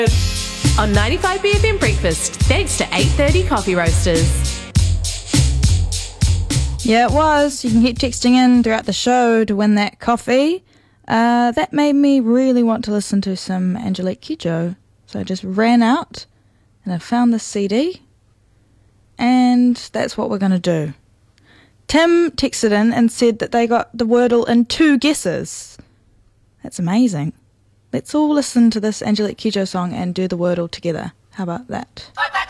On 95BFM Breakfast, thanks to 8:30 Coffee Roasters. Yeah, it was. You can keep texting in throughout the show to win that coffee. That made me really want to listen to some Angelique Kidjo. So I just ran out and I found this CD. And that's what we're going to do. Tim texted in and said that they got the Wordle in 2 guesses. That's amazing. Let's all listen to this Angelique Kidjo song and do the Wordle together. How about that?